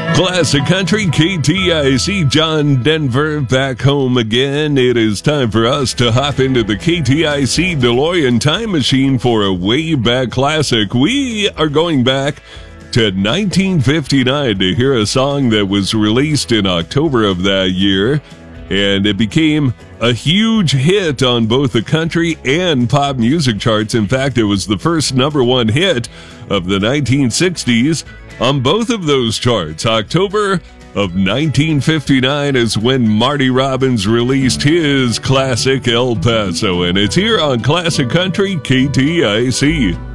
Classic Country, KTIC, John Denver back home again. It is time for us to hop into the KTIC DeLorean time machine for a way back classic. We are going back to 1959 to hear a song that was released in October of that year, and it became a huge hit on both the country and pop music charts. In fact, it was the first number one hit of the 1960s on both of those charts. October of 1959 is when Marty Robbins released his classic El Paso, and it's here on Classic Country KTIC.